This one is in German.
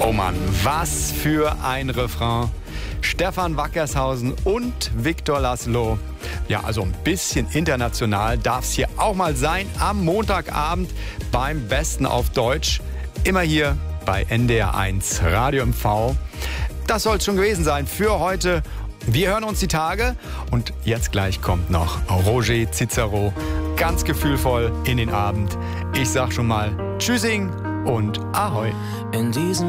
Oh Mann, was für ein Refrain. Stefan Wackershausen und Victor Laszlo. Ja, also ein bisschen international darf es hier auch mal sein am Montagabend beim Besten auf Deutsch. Immer hier bei NDR1 Radio MV. Das soll es schon gewesen sein für heute. Wir hören uns die Tage und jetzt gleich kommt noch Roger Cicero ganz gefühlvoll in den Abend. Ich sag schon mal Tschüssing und Ahoi. In diesem